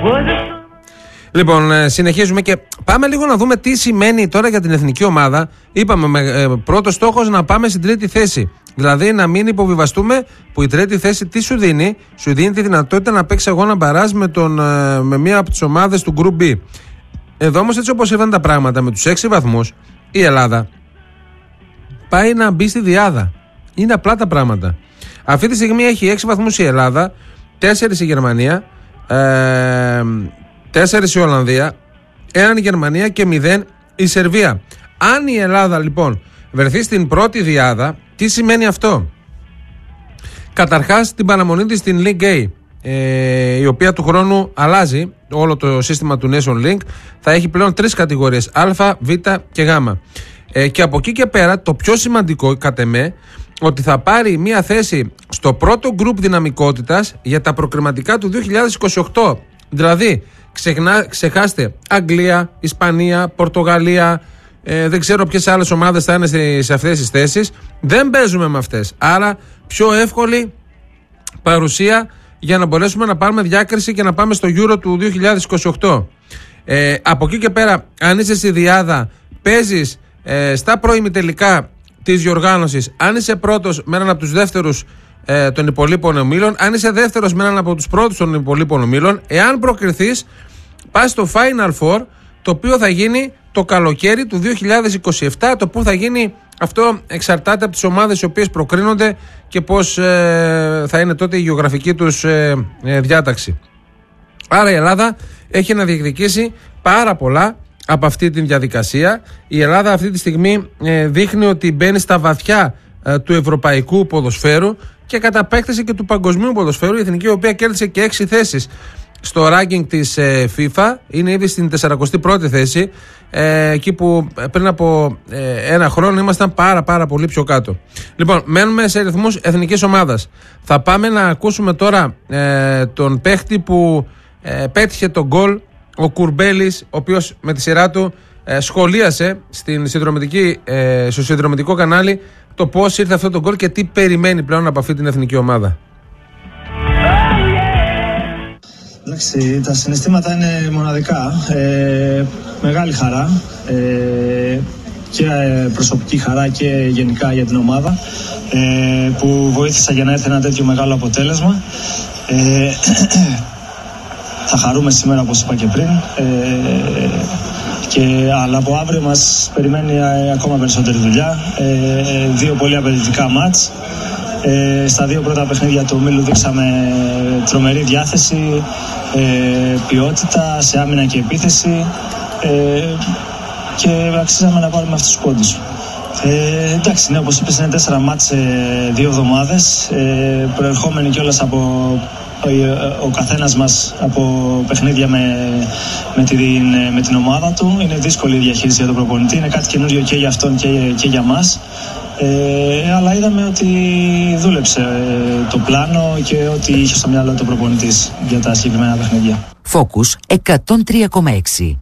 Λοιπόν, συνεχίζουμε και πάμε λίγο να δούμε τι σημαίνει τώρα για την εθνική ομάδα. Είπαμε, πρώτος στόχος να πάμε στην τρίτη θέση. Δηλαδή να μην υποβιβαστούμε, που η τρίτη θέση τι σου δίνει? Σου δίνει τη δυνατότητα να παίξει αγώνα μπαράζ με μία από τις ομάδες του Group B. Εδώ όμως, έτσι όπως ήρθαν τα πράγματα, με τους 6 βαθμούς, η Ελλάδα πάει να μπει στη διάδα. Είναι απλά τα πράγματα. Αυτή τη στιγμή έχει 6 βαθμούς η Ελλάδα, 4 η Γερμανία, 4 η Ολλανδία, 1 η Γερμανία και 0 η Σερβία. Αν η Ελλάδα λοιπόν βρεθεί στην πρώτη διάδα, τι σημαίνει αυτό? Καταρχάς την παραμονή της στην League A, η οποία του χρόνου αλλάζει όλο το σύστημα του Nation League. Θα έχει πλέον 3 κατηγορίες, Α, Β και Γ. Και από εκεί και πέρα το πιο σημαντικό κατ' εμέ, ότι θα πάρει μια θέση στο πρώτο γκρουπ δυναμικότητας για τα προκριματικά του 2028. Δηλαδή ξεχάστε Αγγλία, Ισπανία, Πορτογαλία, δεν ξέρω ποιες άλλες ομάδες θα είναι σε αυτές τις θέσεις. Δεν παίζουμε με αυτές. Άρα πιο εύκολη παρουσία για να μπορέσουμε να πάρουμε διάκριση και να πάμε στο Euro του 2028. Από εκεί και πέρα, αν είσαι στη διάδα, παίζεις στα προημιτελικά της διοργάνωσης. Αν είσαι πρώτος με έναν από τους δεύτερους των υπολείπων ομίλων, αν είσαι δεύτερος με έναν από τους πρώτους των υπολείπων ομίλων, εάν προκριθείς, πας στο Final Four, το οποίο θα γίνει το καλοκαίρι του 2027. Το που θα γίνει αυτό εξαρτάται από τις ομάδες οι οποίες προκρίνονται και πώς θα είναι τότε η γεωγραφική τους διάταξη. Άρα η Ελλάδα έχει να διεκδικήσει πάρα πολλά από αυτή τη διαδικασία. Η Ελλάδα αυτή τη στιγμή δείχνει ότι μπαίνει στα βαθιά του ευρωπαϊκού ποδοσφαίρου και κατά επέκταση και του παγκοσμίου ποδοσφαίρου. Η εθνική, η οποία κέρδισε και 6 θέσεις στο ranking της FIFA, είναι ήδη στην 41η θέση, εκεί που πριν από ένα χρόνο ήμασταν πάρα πολύ πιο κάτω. Λοιπόν, μένουμε σε ρυθμούς εθνικής ομάδας. Θα πάμε να ακούσουμε τώρα τον παίχτη που πέτυχε τον γκολ, ο Κουρμπέλης, ο οποίος με τη σειρά του σχολίασε στο συνδρομητικό κανάλι το πώς ήρθε αυτό το γκολ και τι περιμένει πλέον από αυτή την εθνική ομάδα. Εντάξει, τα συναισθήματα είναι μοναδικά. Μεγάλη χαρά και προσωπική χαρά και γενικά για την ομάδα που βοήθησα για να έρθει ένα τέτοιο μεγάλο αποτέλεσμα. Θα χαρούμε σήμερα, όπως είπα και πριν, αλλά από αύριο μας περιμένει ακόμα περισσότερη δουλειά. 2 πολύ απαιτητικά μάτς. Στα 2 πρώτα παιχνίδια του ομίλου δείξαμε τρομερή διάθεση, ποιότητα σε άμυνα και επίθεση και αξίζαμε να πάρουμε αυτούς τους πόντους. Εντάξει, ναι, όπως είπες, είναι 4 μάτς σε 2 εβδομάδες, προερχόμενοι κιόλας από ο καθένας μας από παιχνίδια με την ομάδα του. Είναι δύσκολη η διαχείριση για τον προπονητή, είναι κάτι καινούριο και για αυτόν και για μας. Αλλά είδαμε ότι δούλεψε το πλάνο και ότι είχε στο μυαλό του προπονητής για τα συγκεκριμένα παιχνίδια. Focus 103,6.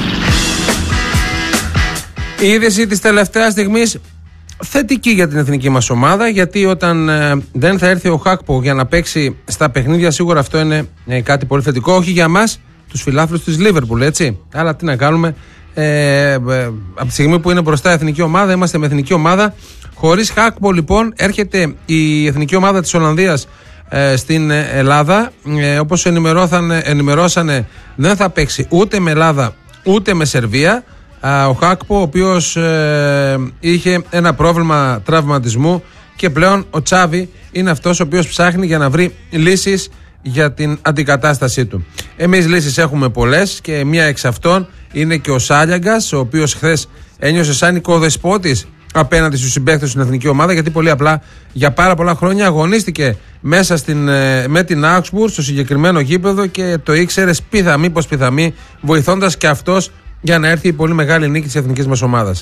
Η είδηση της τελευταίας στιγμής θετική για την εθνική μας ομάδα, γιατί όταν δεν θα έρθει ο Χάκπο για να παίξει στα παιχνίδια, σίγουρα αυτό είναι κάτι πολύ θετικό, όχι για μας τους φιλάθλους της Λίβερπουλ, έτσι, αλλά τι να κάνουμε, από τη στιγμή που είναι μπροστά η εθνική ομάδα, είμαστε με εθνική ομάδα. Χωρίς Χάκπο λοιπόν έρχεται η εθνική ομάδα της Ολλανδίας στην Ελλάδα, όπως ενημερώσανε, δεν θα παίξει ούτε με Ελλάδα ούτε με Σερβία. Ο Χάκπο, ο οποίος είχε ένα πρόβλημα τραυματισμού και πλέον ο Τσάβη είναι αυτός ο οποίος ψάχνει για να βρει λύσεις για την αντικατάστασή του. Εμείς λύσεις έχουμε πολλές και μία εξ αυτών είναι και ο Σάλιαγκας, ο οποίος χθες ένιωσε σαν οικοδεσπότης απέναντι στους συμπαίκτες στην εθνική ομάδα, γιατί πολύ απλά για πάρα πολλά χρόνια αγωνίστηκε μέσα με την Augsburg στο συγκεκριμένο γήπεδο και το ήξερε σπίθαμη πως πιθαμή, βοηθώντας και αυτός για να έρθει η πολύ μεγάλη νίκη της εθνικής μας ομάδας.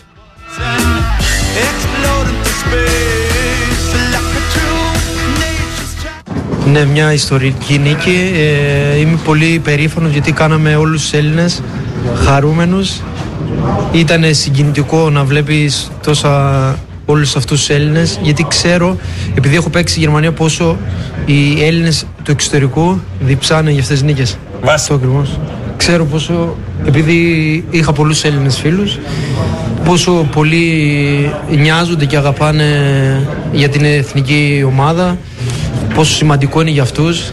Είναι μια ιστορική νίκη. Είμαι πολύ περήφανος γιατί κάναμε όλους τους Έλληνες χαρούμενους. Ήταν συγκινητικό να βλέπεις όλους αυτούς τους Έλληνες, γιατί ξέρω, επειδή έχω παίξει στη Γερμανία, πόσο οι Έλληνες του εξωτερικού διψάνε για αυτές τις νίκες. Αυτό ακριβώς. Ξέρω πόσο, επειδή είχα πολλούς Έλληνες φίλους, πόσο πολύ νοιάζονται και αγαπάνε για την εθνική ομάδα, πόσο σημαντικό είναι για αυτούς,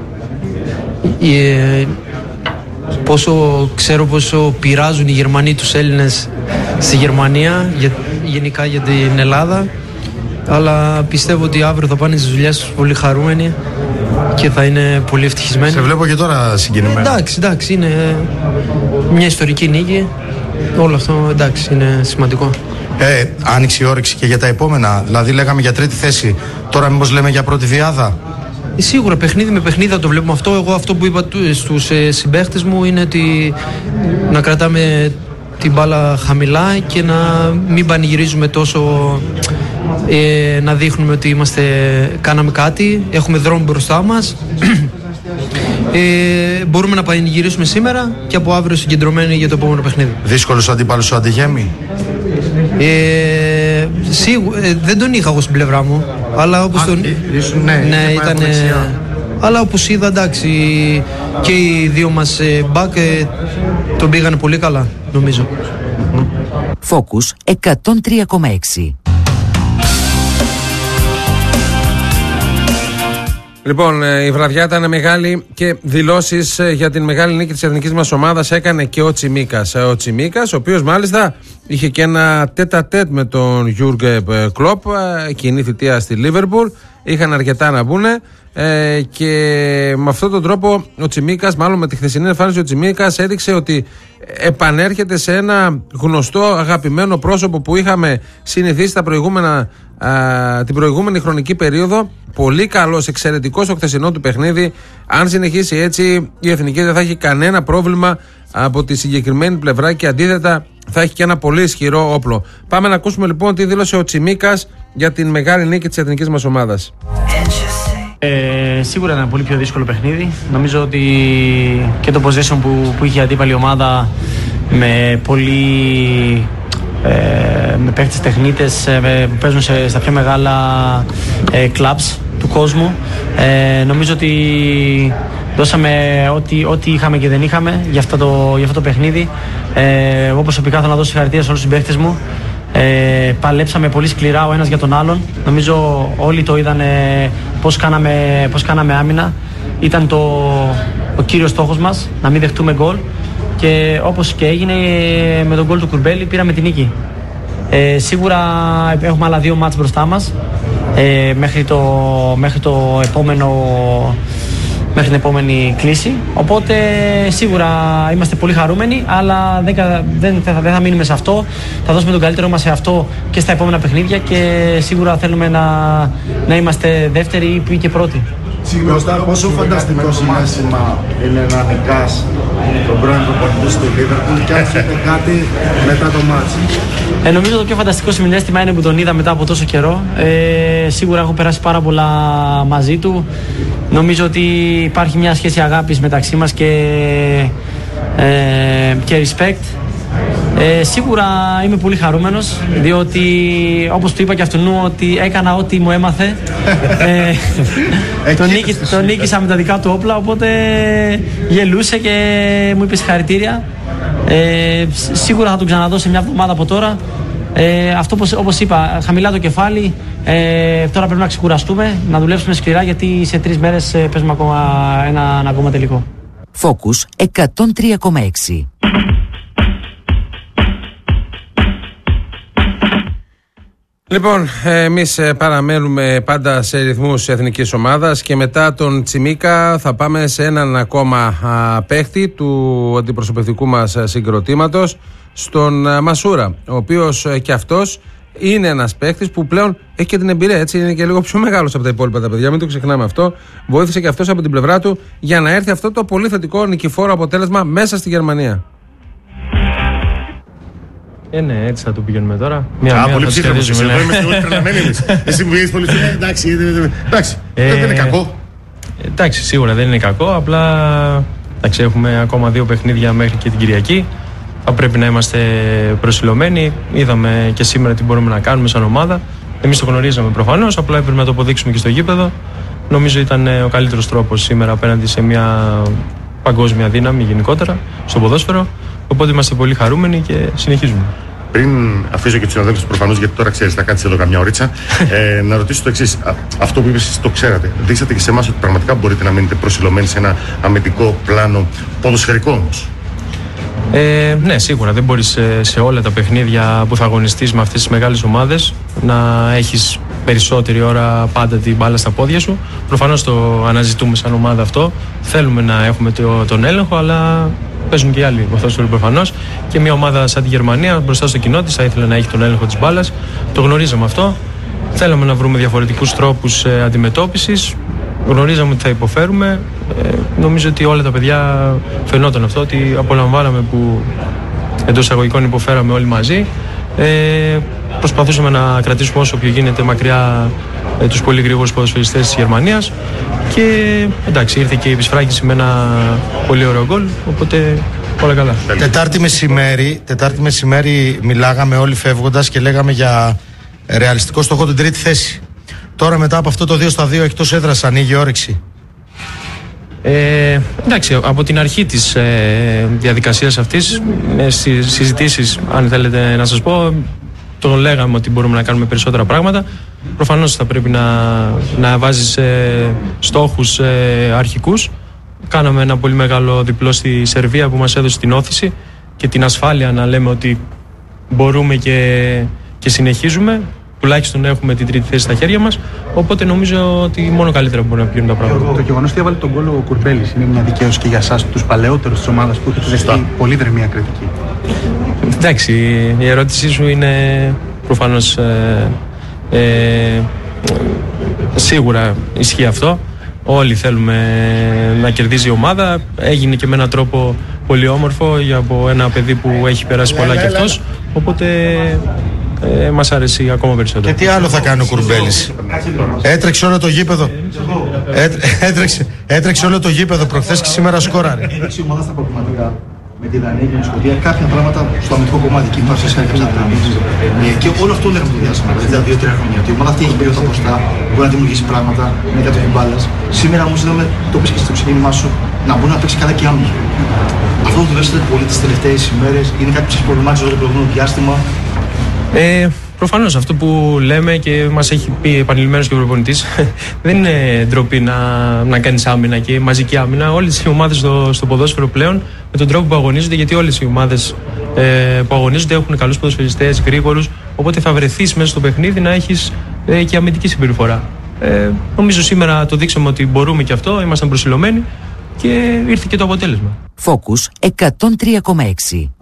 πόσο πειράζουν οι Γερμανοί τους Έλληνες στη Γερμανία, γενικά για την Ελλάδα, αλλά πιστεύω ότι αύριο θα πάνε στις δουλειές τους πολύ χαρούμενοι και θα είναι πολύ ευτυχισμένοι. Σε βλέπω και τώρα συγκινημένα. Εντάξει, είναι μια ιστορική νίκη. Όλο αυτό εντάξει, είναι σημαντικό. Άνοιξε η όρεξη και για τα επόμενα. Δηλαδή, λέγαμε για τρίτη θέση. Τώρα, μήπως λέμε για πρώτη διάδα. Σίγουρα, παιχνίδι με παιχνίδι θα το βλέπουμε αυτό. Εγώ αυτό που είπα στους συμπαίχτες μου είναι ότι να κρατάμε την μπάλα χαμηλά και να μην πανηγυρίζουμε τόσο, να δείχνουμε ότι κάναμε κάτι, έχουμε δρόμο μπροστά μας. Μπορούμε να πανηγυρίσουμε σήμερα και από αύριο συγκεντρωμένοι για το επόμενο παιχνίδι. Δύσκολος αντίπαλος ο Αντιγέμι. Δεν τον είχα εγώ στην πλευρά μου, αλλά όπως ναι, ήταν. Αλλά όπως είδα, εντάξει, και οι δύο μας μπακ τον πήγανε πολύ καλά, νομίζω. Focus 103,6. Λοιπόν, η βραδιά ήταν μεγάλη και δηλώσεις για την μεγάλη νίκη της εθνικής μας ομάδας έκανε και ο Τσιμίκας. Ο Τσιμίκας, ο οποίος μάλιστα είχε και ένα τέτα-τέτ με τον Γιούργε Κλοπ, κοινή θητεία στη Λίβερπουλ. Είχαν αρκετά να μπουνε και με αυτόν τον τρόπο ο Τσιμίκας, μάλλον με τη χθεσινή εμφάνιση, ο Τσιμίκας έδειξε ότι επανέρχεται σε ένα γνωστό αγαπημένο πρόσωπο που είχαμε συνηθίσει την προηγούμενη χρονική περίοδο. Πολύ καλός, εξαιρετικός στο χθεσινό του παιχνίδι. Αν συνεχίσει έτσι, η εθνική δεν θα έχει κανένα πρόβλημα από τη συγκεκριμένη πλευρά και αντίθετα θα έχει και ένα πολύ ισχυρό όπλο. Πάμε να ακούσουμε λοιπόν τι δήλωσε ο Τσιμίκας για την μεγάλη νίκη της εθνικής μας ομάδας. Σίγουρα ήταν πολύ πιο δύσκολο παιχνίδι. Νομίζω ότι και το possession που είχε η αντίπαλη ομάδα με πολύ με παίκτες τεχνίτες που παίζουν στα πιο μεγάλα clubs του κόσμου. Νομίζω ότι δώσαμε ό,τι είχαμε και δεν είχαμε για αυτό το παιχνίδι. Εγώ προσωπικά θέλω να δώσω συγχαρητήρια σε όλους τους συμπαίκτες μου. Παλέψαμε πολύ σκληρά ο ένας για τον άλλον. Νομίζω όλοι το είδαν πώς κάναμε άμυνα. Ήταν ο κύριος στόχος μας, να μην δεχτούμε γκολ. Και όπως και έγινε με τον γκολ του Κουρμπέλη, πήραμε την νίκη. Σίγουρα έχουμε άλλα 2 μάτς μπροστά μας μέχρι την επόμενη κλίση. Οπότε σίγουρα είμαστε πολύ χαρούμενοι, αλλά δεν θα μείνουμε σε αυτό. Θα δώσουμε τον καλύτερό μας σε αυτό και στα επόμενα παιχνίδια και σίγουρα θέλουμε να είμαστε δεύτεροι ή και πρώτοι. Κώστα, πόσο φανταστικό συνέστημα είναι να νικάς τον πρώην προπονητή του Λίβερπουλ και αν έχετε κάτι μετά το μάτς? Νομίζω το πιο φανταστικό συνέστημα είναι που τον είδα μετά από τόσο καιρό. Σίγουρα έχω περάσει πάρα πολλά μαζί του. Νομίζω ότι υπάρχει μια σχέση αγάπης μεταξύ μας και respect. Σίγουρα είμαι πολύ χαρούμενος, διότι όπως του είπα και αυτού ότι έκανα ό,τι μου έμαθε. Τον νίκησα με τα δικά του όπλα, οπότε γελούσε και μου είπε συγχαρητήρια. Σίγουρα θα τον ξαναδώ σε μια εβδομάδα από τώρα. Αυτό όπως είπα, χαμηλά το κεφάλι. Τώρα πρέπει να ξεκουραστούμε, να δουλέψουμε σκληρά, γιατί σε 3 μέρες παίζουμε ένα ακόμα τελικό. Focus 103,6. Λοιπόν, εμείς παραμένουμε πάντα σε ρυθμούς εθνικής ομάδας και μετά τον Τσιμίκα θα πάμε σε έναν ακόμα παίχτη του αντιπροσωπευτικού μας συγκροτήματος, στον Μασούρα, ο οποίος και αυτός είναι ένας παίχτης που πλέον έχει και την εμπειρία, έτσι, είναι και λίγο πιο μεγάλος από τα υπόλοιπα τα παιδιά, μην το ξεχνάμε αυτό. Βοήθησε και αυτός από την πλευρά του για να έρθει αυτό το πολύ θετικό νικηφόρο αποτέλεσμα μέσα στη Γερμανία. Ναι, έτσι θα το πηγαίνουμε τώρα. Πολύ ψύχρεμος είσαι. Εδώ είμαστε όλοι τρελαμένοι εμείς. Εσύ μου βγαίνεις πολύ ψύχρεμος. Εντάξει, δεν είναι κακό. Εντάξει, σίγουρα δεν είναι κακό. Απλά έχουμε ακόμα 2 παιχνίδια μέχρι και την Κυριακή. Θα πρέπει να είμαστε προσιλωμένοι. Είδαμε και σήμερα τι μπορούμε να κάνουμε σαν ομάδα. Εμείς το γνωρίζαμε προφανώς. Απλά έπρεπε να το αποδείξουμε και στο γήπεδο. Νομίζω ήταν ο καλύτερος τρόπος σήμερα απέναντι σε μια παγκόσμια δύναμη γενικότερα στο ποδόσφαιρο. Οπότε είμαστε πολύ χαρούμενοι και συνεχίζουμε. Πριν αφήσω και τους συναδέλφους προφανώς, γιατί τώρα ξέρεις, θα κάτσεις εδώ καμιά ώριτσα, να ρωτήσω το εξής. Αυτό που είπες, το ξέρατε. Δείξατε και σε εμάς ότι πραγματικά μπορείτε να μείνετε προσιλωμένοι σε ένα αμυντικό πλάνο ποδοσφαιρικό όμως. Ναι, σίγουρα δεν μπορείς σε όλα τα παιχνίδια που θα αγωνιστείς με αυτές τις μεγάλες ομάδες να έχεις περισσότερη ώρα πάντα την μπάλα στα πόδια σου. Προφανώς το αναζητούμε σαν ομάδα αυτό. Θέλουμε να έχουμε τον έλεγχο, αλλά παίζουν και οι άλλοι ποδόσφαιρο προφανώς. Και μια ομάδα σαν τη Γερμανία μπροστά στο κοινό της θα ήθελε να έχει τον έλεγχο της μπάλας. Το γνωρίζαμε αυτό. Θέλαμε να βρούμε διαφορετικούς τρόπους αντιμετώπισης. Γνωρίζαμε ότι θα υποφέρουμε. Νομίζω ότι όλα τα παιδιά φαινόταν αυτό, ότι απολαμβάναμε που εντός εισαγωγικών υποφέραμε όλοι μαζί. Προσπαθούσαμε να κρατήσουμε όσο πιο γίνεται μακριά τους πολύ γρήγορους ποδοσφαιριστές της Γερμανίας και εντάξει, ήρθε και η επισφράγγιση με ένα πολύ ωραίο γκολ, οπότε όλα καλά. Τετάρτη μεσημέρι μιλάγαμε όλοι φεύγοντας και λέγαμε για ρεαλιστικό στόχο την τρίτη θέση. Τώρα μετά από αυτό το 2-2 εκτός έδρας ανοίγει όρεξη. Εντάξει, από την αρχή της διαδικασίας αυτής, στις συζητήσεις, αν θέλετε να σας πω, το λέγαμε ότι μπορούμε να κάνουμε περισσότερα πράγματα. Προφανώς θα πρέπει να βάζεις στόχους αρχικούς. Κάναμε ένα πολύ μεγάλο διπλό στη Σερβία που μας έδωσε την όθηση και την ασφάλεια να λέμε ότι μπορούμε και συνεχίζουμε. Τουλάχιστον έχουμε την τρίτη θέση στα χέρια μας. Οπότε νομίζω ότι μόνο καλύτερα μπορεί να πηγαίνουν τα πράγματα. Το γεγονός ότι έβαλε τον γκολ ο Κουρμπέλης είναι μια δικαίωση και για εσάς, τους παλαιότερους της ομάδας που έχετε δεχτεί πολύ δρυμία κριτική. Εντάξει, η ερώτησή σου είναι προφανώς σίγουρα ισχύει αυτό. Όλοι θέλουμε να κερδίζει η ομάδα. Έγινε και με έναν τρόπο πολύ όμορφο από ένα παιδί που έχει περάσει πολλά κι αυτός. Οπότε μας αρέσει ακόμα περισσότερο. Και τι άλλο θα κάνει ο Κουρμπέλης? Έτρεξε όλο το γήπεδο. Έτρεξε όλο το γήπεδο προχθές και σήμερα σκόραρε. Έχει η ομάδα στα προβληματικά με τη Δανία και την Σκωτία κάποια πράγματα στο αμυντικό κομμάτι. Εκεί υπάρχει κάποιες αδυναμίες. Και όλο αυτό λέγαμε το διάστημα, δηλαδή τα 2-3 χρόνια. Ότι η ομάδα αυτή έχει περίοδο μπροστά, μπορεί να δημιουργήσει πράγματα με κατοχή μπάλας. Σήμερα όμως είδαμε, το πες και στο ξεκίνημά σου, να μπορεί να παίξει καλά και άμυνα. Αυτό το δουλεύετε πολύ τις τελευταίες ημέρες. Είναι κάτι που σας προβλημάτισε όλο το προηγούμενο διάστημα. Προφανώς αυτό που λέμε και μας έχει πει επανειλημμένος και ο προπονητής, δεν είναι ντροπή να κάνεις άμυνα και μαζική άμυνα. Όλες οι ομάδες στο ποδόσφαιρο πλέον με τον τρόπο που αγωνίζονται, γιατί όλες οι ομάδες που αγωνίζονται έχουν καλούς ποδοσφαιριστές, γρήγορους, οπότε θα βρεθείς μέσα στο παιχνίδι να έχεις και αμυντική συμπεριφορά. Νομίζω σήμερα το δείξαμε ότι μπορούμε και αυτό, ήμασταν προσιλωμένοι και ήρθε και το αποτέλεσμα. Focus 103,6.